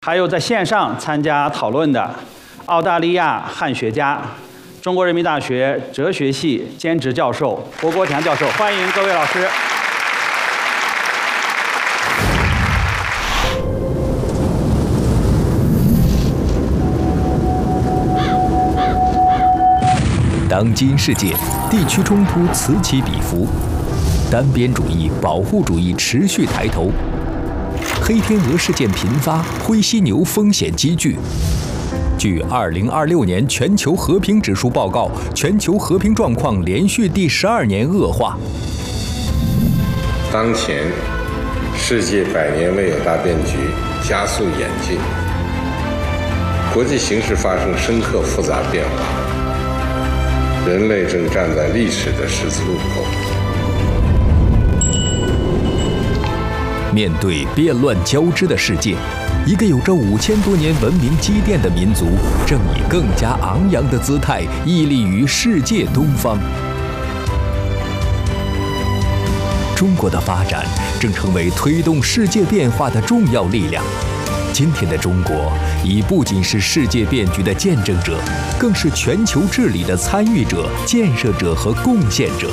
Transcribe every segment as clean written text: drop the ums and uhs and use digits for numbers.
还有在线上参加讨论的澳大利亚汉学家、中国人民大学哲学系兼职教授郭国强教授，欢迎各位老师。 当今世界地区冲突此起彼伏，单边主义、保护主义持续抬头，黑天鹅事件频发，灰犀牛风险积聚。据2026年全球和平指数报告，全球和平状况连续第12年恶化。 当前，世界100年未有大变局加速演进，国际形势发生深刻复杂变化，人类正站在历史的十字路口。 面对变乱交织的世界，一个有着5000多年文明积淀的民族，正以更加昂扬的姿态屹立于世界东方。中国的发展正成为推动世界变化的重要力量。今天的中国已不仅是世界变局的见证者，更是全球治理的参与者、建设者和贡献者。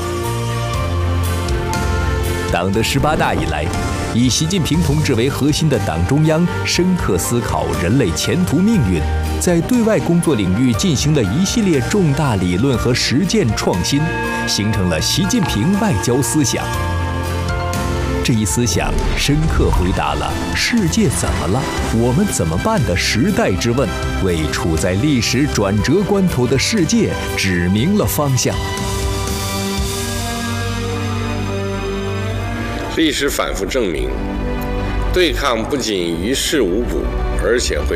党的18大以来，以习近平同志为核心的党中央深刻思考人类前途命运，在对外工作领域进行了一系列重大理论和实践创新，形成了习近平外交思想。这一思想深刻回答了“世界怎么了，我们怎么办”的时代之问，为处在历史转折关头的世界指明了方向。 历史反复证明，对抗不仅于事无补，而且会